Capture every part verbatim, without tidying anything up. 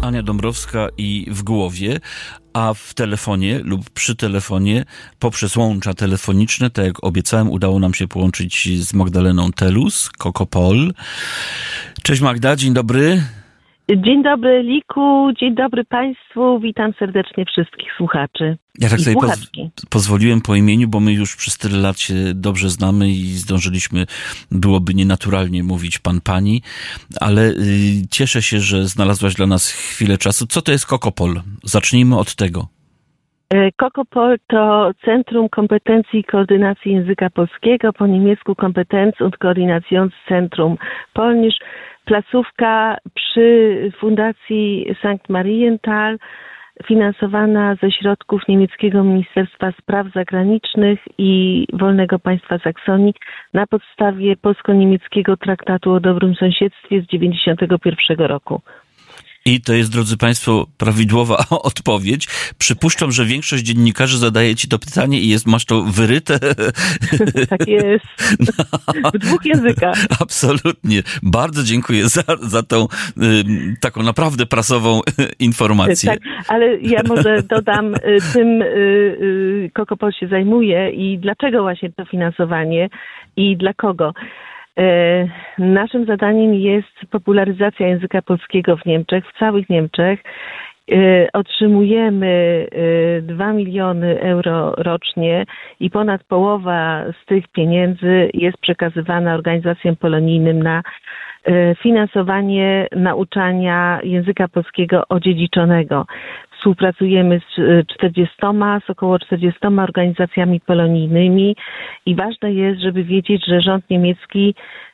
Ania Dąbrowska i w głowie, a w telefonie lub przy telefonie poprzez łącza telefoniczne, tak jak obiecałem, udało nam się połączyć z Magdaleną Telus, Kokopol. Cześć Magda, dzień dobry. Dzień dobry Liku, dzień dobry Państwu, witam serdecznie wszystkich słuchaczy. Ja tak i sobie poz- pozwoliłem po imieniu, bo my już przez tyle lat się dobrze znamy i zdążyliśmy, byłoby nienaturalnie mówić pan, pani, ale y, cieszę się, że znalazłaś dla nas chwilę czasu. Co to jest Kokopol? Zacznijmy od tego. Kokopol to Centrum Kompetencji i Koordynacji Języka Polskiego, po niemiecku Kompetenz- und Koordinationszentrum Polnisch, placówka przy Fundacji Sankt Marienthal, finansowana ze środków niemieckiego Ministerstwa Spraw Zagranicznych i Wolnego Państwa Saksonii na podstawie polsko-niemieckiego Traktatu o Dobrym Sąsiedztwie z dziewięćdziesiątego pierwszego roku. I to jest, drodzy Państwo, prawidłowa odpowiedź. Przypuszczam, że większość dziennikarzy zadaje ci to pytanie i jest, masz to wyryte. Tak jest. No. W dwóch językach. Absolutnie. Bardzo dziękuję za, za tą y, taką naprawdę prasową informację. Tak, ale ja może dodam, tym y, y, Kokopol się zajmuje i dlaczego właśnie to finansowanie i dla kogo. Naszym zadaniem jest popularyzacja języka polskiego w Niemczech, w całych Niemczech. Otrzymujemy dwa miliony euro rocznie i ponad połowa z tych pieniędzy jest przekazywana organizacjom polonijnym na finansowanie nauczania języka polskiego odziedziczonego. Współpracujemy z czterdziestoma, z około czterdziestoma organizacjami polonijnymi i ważne jest, żeby wiedzieć, że rząd niemiecki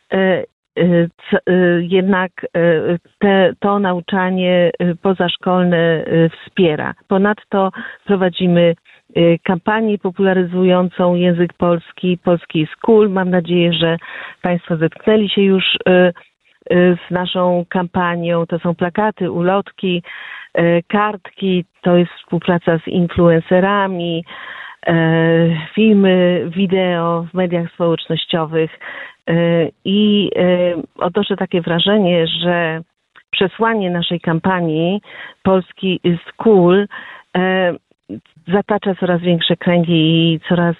jednak te, to nauczanie pozaszkolne wspiera. Ponadto prowadzimy kampanię popularyzującą język polski, Polski is cool. Mam nadzieję, że Państwo zetknęli się już z naszą kampanią. To są plakaty, ulotki, kartki, to jest współpraca z influencerami, filmy, wideo w mediach społecznościowych i odnoszę takie wrażenie, że przesłanie naszej kampanii Polski is cool zatacza coraz większe kręgi i coraz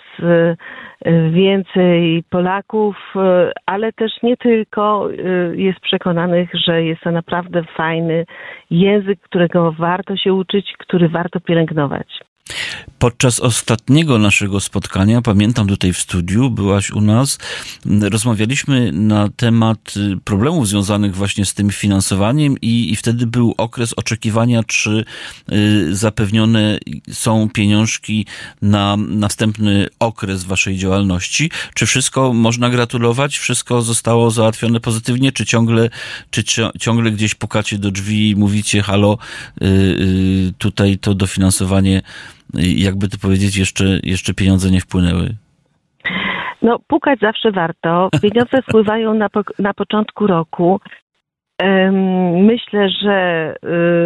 więcej Polaków, ale też nie tylko, jest przekonanych, że jest to naprawdę fajny język, którego warto się uczyć, który warto pielęgnować. Podczas ostatniego naszego spotkania, pamiętam tutaj w studiu, byłaś u nas, rozmawialiśmy na temat problemów związanych właśnie z tym finansowaniem i, i wtedy był okres oczekiwania, czy y, zapewnione są pieniążki na następny okres waszej działalności. Czy wszystko można gratulować? Wszystko zostało załatwione pozytywnie? Czy ciągle, czy ciągle gdzieś pukacie do drzwi i mówicie, halo, y, y, tutaj to dofinansowanie, jakby to powiedzieć, jeszcze, jeszcze pieniądze nie wpłynęły? No, pukać zawsze warto. Pieniądze wpływają na, po, na początku roku. Myślę, że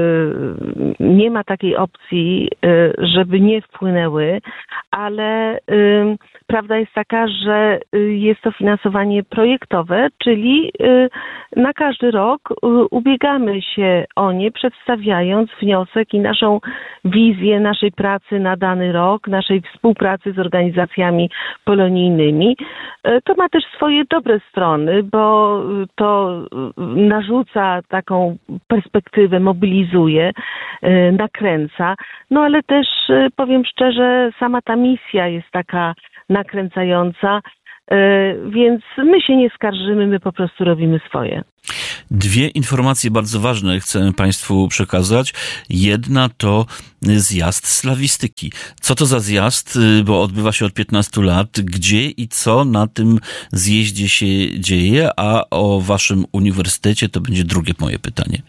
nie ma takiej opcji, żeby nie wpłynęły, ale prawda jest taka, że jest to finansowanie projektowe, czyli na każdy rok ubiegamy się o nie, przedstawiając wniosek i naszą wizję naszej pracy na dany rok, naszej współpracy z organizacjami polonijnymi. To ma też swoje dobre strony, bo to narzuca taką perspektywę, mobilizuje, nakręca. No ale też powiem szczerze, sama ta misja jest taka nakręcająca, więc my się nie skarżymy, my po prostu robimy swoje. Dwie informacje bardzo ważne chcę Państwu przekazać. Jedna to zjazd slawistyki. Co to za zjazd, bo odbywa się od piętnastu lat. Gdzie i co na tym zjeździe się dzieje? A o waszym uniwersytecie to będzie drugie moje pytanie.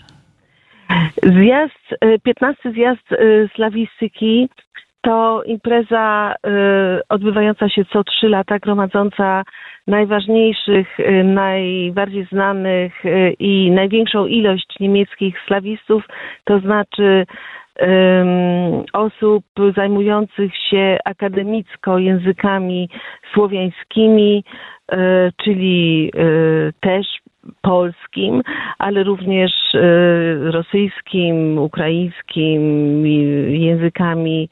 Zjazd, piętnasty zjazd slawistyki to impreza odbywająca się co trzy lata, gromadząca najważniejszych, najbardziej znanych i największą ilość niemieckich slawistów, to znaczy um, osób zajmujących się akademicko językami słowiańskimi, czyli też polskim, ale również rosyjskim, ukraińskim, językami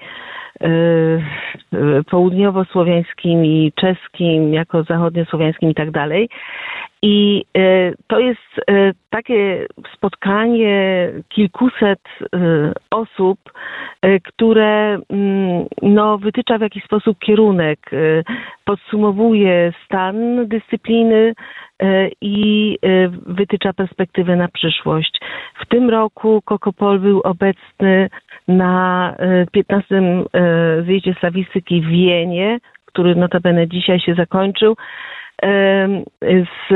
południowosłowiańskimi, czeskim, jako zachodniosłowiańskim i tak dalej. I to jest takie spotkanie kilkuset osób, które no, wytycza w jakiś sposób kierunek, podsumowuje stan dyscypliny i wytycza perspektywę na przyszłość. W tym roku Kokopol był obecny na piętnastym zjeździe slawistyki w Wienie, który notabene dzisiaj się zakończył, z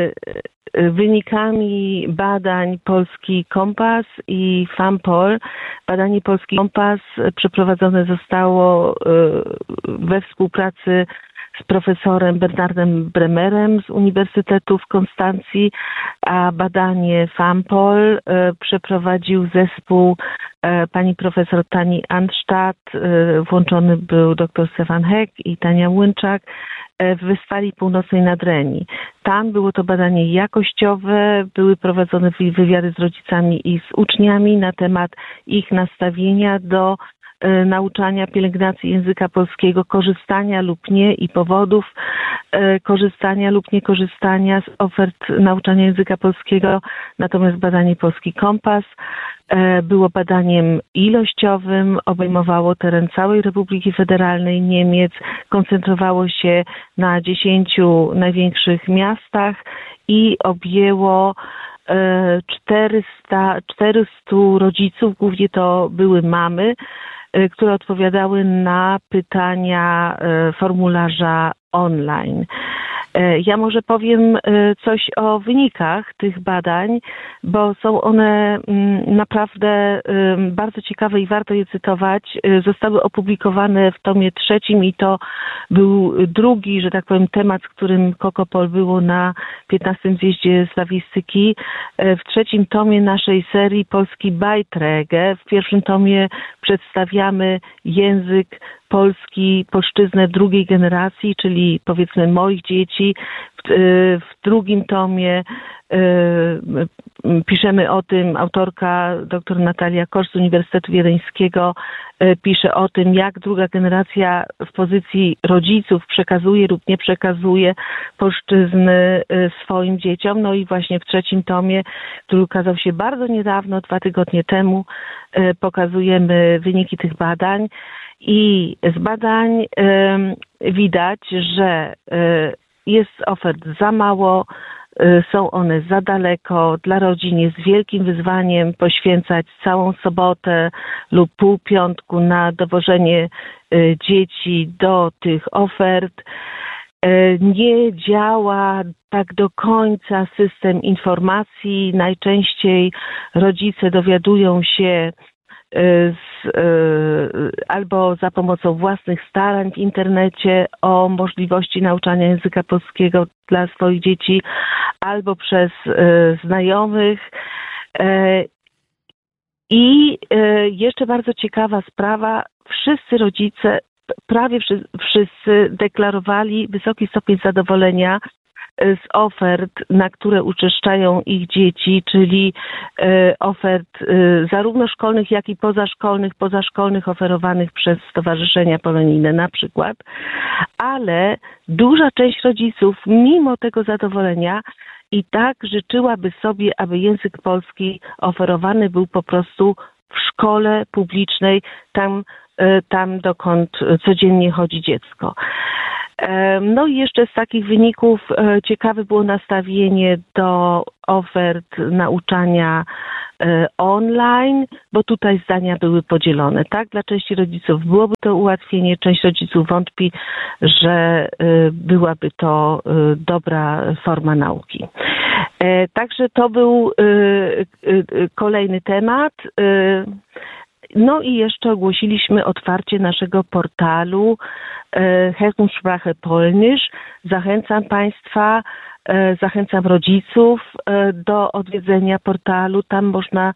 wynikami badań Polski Kompas i FAMPOL. Badanie Polski Kompas przeprowadzone zostało we współpracy z profesorem Bernardem Bremerem z Uniwersytetu w Konstancji, a badanie FAMPOL przeprowadził zespół pani profesor Tani Anstadt, włączony był dr Stefan Heck i Tania Łynczak w Westfalii Północnej nad Reni. Tam było to badanie jakościowe, były prowadzone wywiady z rodzicami i z uczniami na temat ich nastawienia do nauczania, pielęgnacji języka polskiego, korzystania lub nie i powodów korzystania lub niekorzystania z ofert nauczania języka polskiego. Natomiast badanie Polski Kompas było badaniem ilościowym, obejmowało teren całej Republiki Federalnej Niemiec, koncentrowało się na dziesięciu największych miastach i objęło czterysta, czterystu rodziców, głównie to były mamy, które odpowiadały na pytania formularza online. Ja może powiem coś o wynikach tych badań, bo są one naprawdę bardzo ciekawe i warto je cytować. Zostały opublikowane w tomie trzecim i to był drugi, że tak powiem, temat, z którym Kokopol było na piętnastym zjeździe slawistyki. W trzecim tomie naszej serii Polski Beiträge. W pierwszym tomie przedstawiamy język polski, polszczyznę drugiej generacji, czyli powiedzmy moich dzieci. W, w drugim tomie y, piszemy o tym, autorka dr Natalia Kosz z Uniwersytetu Wiedeńskiego y, pisze o tym, jak druga generacja w pozycji rodziców przekazuje lub nie przekazuje polszczyzny y, swoim dzieciom. No i właśnie w trzecim tomie, który ukazał się bardzo niedawno, dwa tygodnie temu, y, pokazujemy wyniki tych badań. I z badań y, widać, że y, jest ofert za mało, y, są one za daleko. Dla rodzin jest wielkim wyzwaniem poświęcać całą sobotę lub pół piątku na dowożenie y, dzieci do tych ofert. Y, nie działa tak do końca system informacji. Najczęściej rodzice dowiadują się Z, albo za pomocą własnych starań w internecie o możliwości nauczania języka polskiego dla swoich dzieci, albo przez znajomych. I jeszcze bardzo ciekawa sprawa, wszyscy rodzice, prawie wszyscy deklarowali wysoki stopień zadowolenia z ofert, na które uczęszczają ich dzieci, czyli ofert zarówno szkolnych, jak i pozaszkolnych, pozaszkolnych oferowanych przez stowarzyszenia polonijne na przykład, ale duża część rodziców mimo tego zadowolenia i tak życzyłaby sobie, aby język polski oferowany był po prostu w szkole publicznej, tam, tam dokąd codziennie chodzi dziecko. No i jeszcze z takich wyników ciekawe było nastawienie do ofert nauczania online, bo tutaj zdania były podzielone. Tak, dla części rodziców byłoby to ułatwienie, część rodziców wątpi, że byłaby to dobra forma nauki. Także to był kolejny temat. No i jeszcze ogłosiliśmy otwarcie naszego portalu Herkunftssprache Polnisch. Zachęcam Państwa, zachęcam rodziców do odwiedzenia portalu. Tam można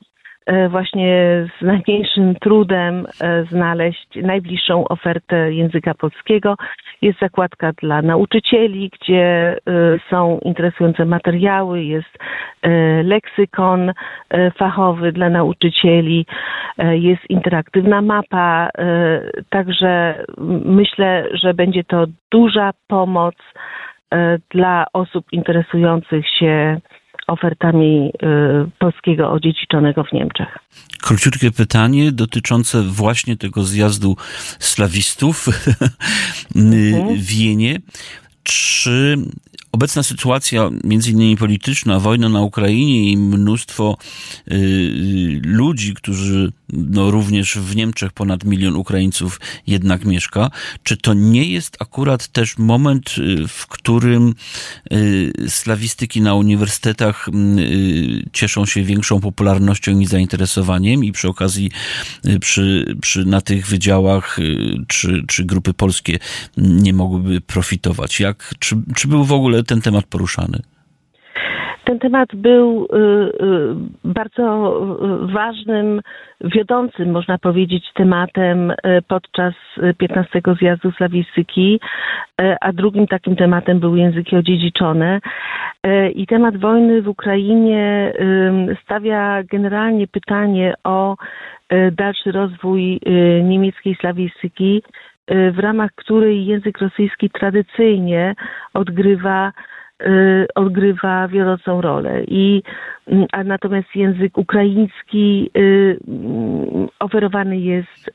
właśnie z najmniejszym trudem znaleźć najbliższą ofertę języka polskiego. Jest zakładka dla nauczycieli, gdzie są interesujące materiały, jest leksykon fachowy dla nauczycieli, jest interaktywna mapa, także myślę, że będzie to duża pomoc dla osób interesujących się ofertami polskiego odziedziczonego w Niemczech. Króciutkie pytanie dotyczące właśnie tego zjazdu slawistów mhm. w Wienie. Czy obecna sytuacja, między innymi polityczna, wojna na Ukrainie i mnóstwo y, ludzi, którzy no, również w Niemczech ponad milion Ukraińców jednak mieszka, czy to nie jest akurat też moment, w którym y, slawistyki na uniwersytetach y, cieszą się większą popularnością i zainteresowaniem i przy okazji y, przy, przy, na tych wydziałach y, czy, czy grupy polskie nie mogłyby profitować? Jak, czy, czy był w ogóle ten temat poruszany? Ten temat był bardzo ważnym, wiodącym, można powiedzieć, tematem podczas piętnastego zjazdu slawistyki, a drugim takim tematem były języki odziedziczone. I temat wojny w Ukrainie stawia generalnie pytanie o dalszy rozwój niemieckiej slawistyki, w ramach której język rosyjski tradycyjnie odgrywa odgrywa wiodącą rolę. I, a natomiast język ukraiński oferowany jest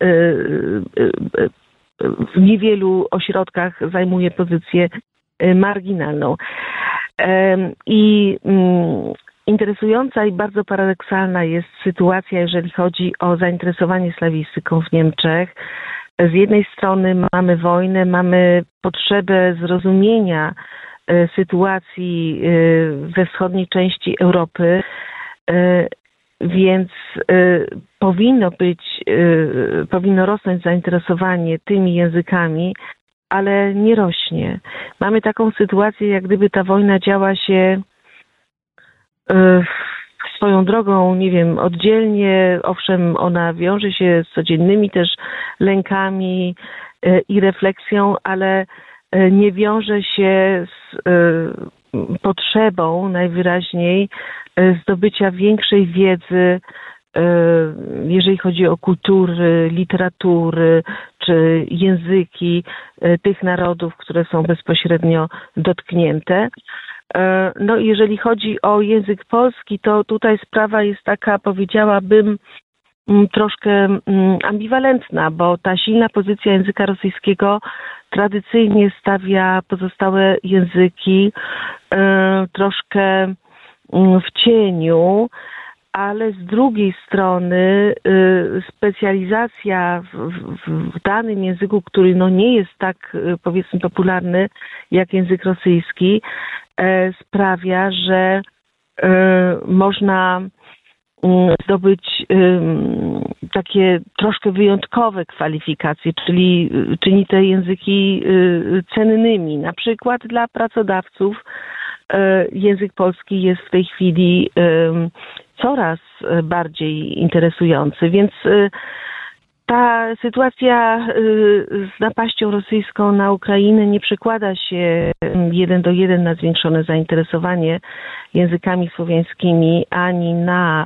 w niewielu ośrodkach, zajmuje pozycję marginalną. I interesująca i bardzo paradoksalna jest sytuacja, jeżeli chodzi o zainteresowanie slawistyką w Niemczech. Z jednej strony mamy wojnę, mamy potrzebę zrozumienia sytuacji we wschodniej części Europy, więc powinno być, powinno rosnąć zainteresowanie tymi językami, ale nie rośnie. Mamy taką sytuację, jak gdyby ta wojna działa się swoją drogą, nie wiem, oddzielnie. Owszem, ona wiąże się z codziennymi też lękami i refleksją, ale nie wiąże się z potrzebą najwyraźniej zdobycia większej wiedzy, jeżeli chodzi o kultury, literatury czy języki tych narodów, które są bezpośrednio dotknięte. No i jeżeli chodzi o język polski, to tutaj sprawa jest taka, powiedziałabym, troszkę ambiwalentna, bo ta silna pozycja języka rosyjskiego tradycyjnie stawia pozostałe języki troszkę w cieniu, ale z drugiej strony specjalizacja w, w, w danym języku, który no nie jest tak, powiedzmy, popularny jak język rosyjski, sprawia, że można zdobyć takie troszkę wyjątkowe kwalifikacje, czyli czyni te języki cennymi. Na przykład dla pracodawców język polski jest w tej chwili coraz bardziej interesujący, więc ta sytuacja z napaścią rosyjską na Ukrainę nie przekłada się jeden do jeden na zwiększone zainteresowanie językami słowiańskimi, ani na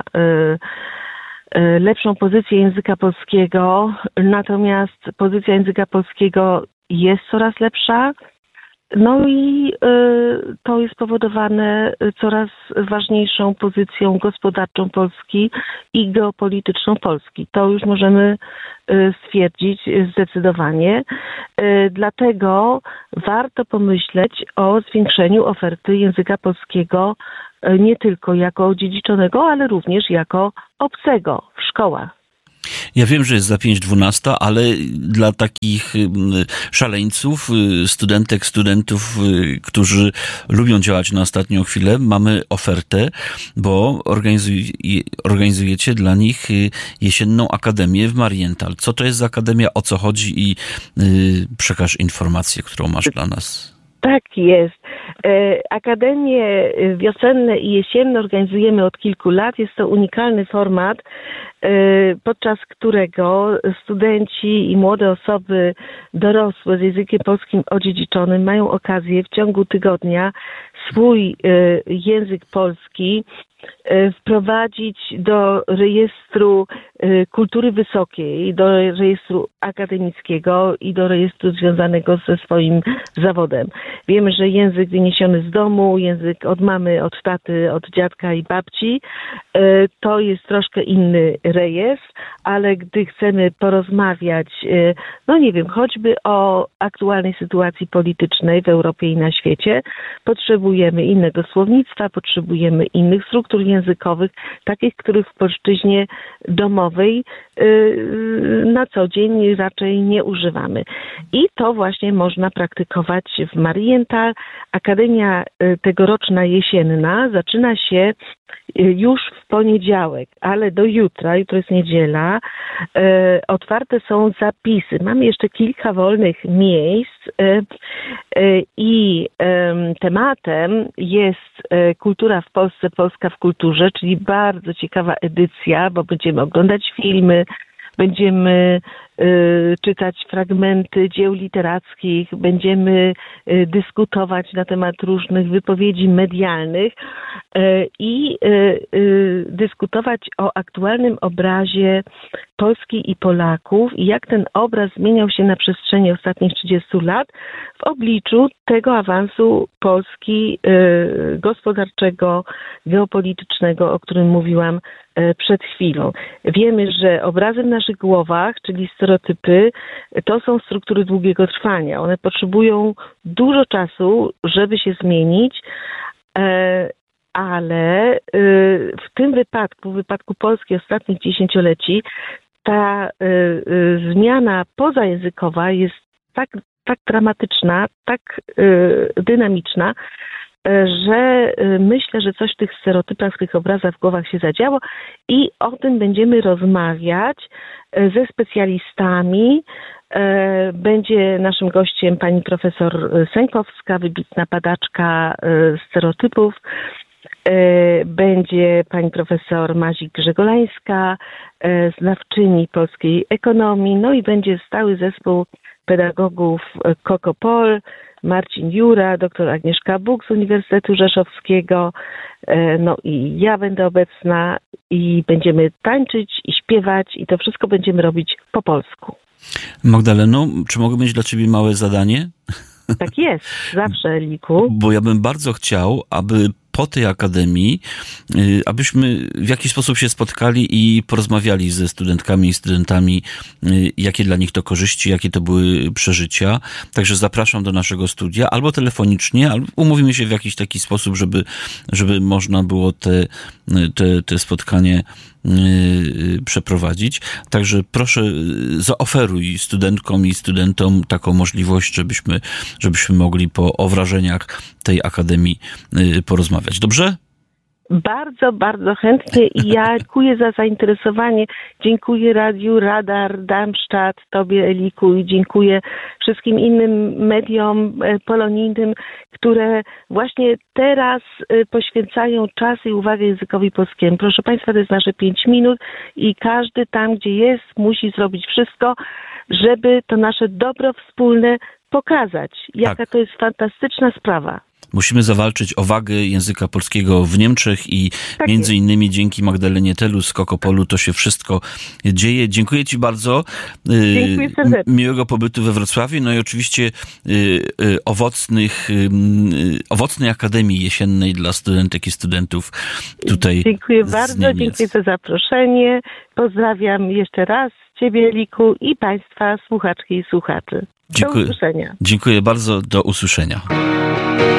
lepszą pozycję języka polskiego. Natomiast pozycja języka polskiego jest coraz lepsza. No i to jest spowodowane coraz ważniejszą pozycją gospodarczą Polski i geopolityczną Polski. To już możemy stwierdzić zdecydowanie. Dlatego warto pomyśleć o zwiększeniu oferty języka polskiego nie tylko jako odziedziczonego, ale również jako obcego w szkołach. Ja wiem, że jest za pięć dwunasta, ale dla takich szaleńców, studentek, studentów, którzy lubią działać na ostatnią chwilę, mamy ofertę, bo organizujecie dla nich jesienną akademię w Marienthal. Co to jest za akademia, o co chodzi i przekaż informację, którą masz dla nas. Tak jest. Akademie wiosenne i jesienne organizujemy od kilku lat. Jest to unikalny format, podczas którego studenci i młode osoby dorosłe z językiem polskim odziedziczonym mają okazję w ciągu tygodnia swój język polski wprowadzić do rejestru kultury wysokiej, do rejestru akademickiego i do rejestru związanego ze swoim zawodem. Wiemy, że język wyniesiony z domu, język od mamy, od taty, od dziadka i babci, to jest troszkę inny rejestr, ale gdy chcemy porozmawiać, no nie wiem, choćby o aktualnej sytuacji politycznej w Europie i na świecie, potrzebujemy innego słownictwa, potrzebujemy innych struktur językowych, takich, których w polszczyźnie domowej na co dzień raczej nie używamy. I to właśnie można praktykować w Marienthal. Akademia tegoroczna jesienna zaczyna się już w poniedziałek, ale do jutra, jutro jest niedziela, e, otwarte są zapisy. Mamy jeszcze kilka wolnych miejsc e, e, i e, tematem jest e, kultura w Polsce, Polska w kulturze, czyli bardzo ciekawa edycja, bo będziemy oglądać filmy, będziemy y, czytać fragmenty dzieł literackich, będziemy y, dyskutować na temat różnych wypowiedzi medialnych y, i y, y, dyskutować o aktualnym obrazie Polski i Polaków i jak ten obraz zmieniał się na przestrzeni ostatnich trzydziestu lat w obliczu tego awansu Polski y, gospodarczego, geopolitycznego, o którym mówiłam przed chwilą. Wiemy, że obrazy w naszych głowach, czyli stereotypy, to są struktury długiego trwania. One potrzebują dużo czasu, żeby się zmienić, ale w tym wypadku, w wypadku Polski ostatnich dziesięcioleci, ta zmiana pozajęzykowa jest tak, tak dramatyczna, tak dynamiczna, że myślę, że coś w tych stereotypach, w tych obrazach w głowach się zadziało i o tym będziemy rozmawiać ze specjalistami. Będzie naszym gościem pani profesor Sękowska, wybitna badaczka stereotypów. Będzie pani profesor Mazik-Grzegolańska, znawczyni polskiej ekonomii, no i będzie stały zespół pedagogów Kokopol, Marcin Jura, doktor Agnieszka Buk z Uniwersytetu Rzeszowskiego, no i ja będę obecna i będziemy tańczyć i śpiewać i to wszystko będziemy robić po polsku. Magdaleno, czy mogę mieć dla ciebie małe zadanie? Tak jest, zawsze, Eliku. Bo ja bym bardzo chciał, aby po tej akademii, abyśmy w jakiś sposób się spotkali i porozmawiali ze studentkami i studentami, jakie dla nich to korzyści, jakie to były przeżycia. Także zapraszam do naszego studia, albo telefonicznie, albo umówimy się w jakiś taki sposób, żeby, żeby można było te, te, te spotkanie przeprowadzić. Także proszę, zaoferuj studentkom i studentom taką możliwość, żebyśmy, żebyśmy mogli po o wrażeniach tej akademii porozmawiać. Dobrze? Bardzo, bardzo chętnie i ja dziękuję za zainteresowanie. Dziękuję Radiu Radar Darmstadt, tobie, Eliku, i dziękuję wszystkim innym mediom polonijnym, które właśnie teraz poświęcają czas i uwagę językowi polskiemu. Proszę Państwa, to jest nasze pięć minut i każdy tam, gdzie jest, musi zrobić wszystko, żeby to nasze dobro wspólne pokazać. Jaka tak. To jest fantastyczna sprawa. Musimy zawalczyć o wagę języka polskiego w Niemczech i tak między jest. Innymi dzięki Magdalenie Telu z Kokopolu to się wszystko dzieje. Dziękuję Ci bardzo. Dziękuję serdecznie. Miłego pobytu we Wrocławiu, no i oczywiście owocnych, owocnej Akademii Jesiennej dla studentek i studentów tutaj. Dziękuję bardzo, dziękuję za zaproszenie. Pozdrawiam jeszcze raz Ciebie, Eliku, i Państwa słuchaczki i słuchaczy. Do dziękuję, usłyszenia. Dziękuję bardzo, do usłyszenia.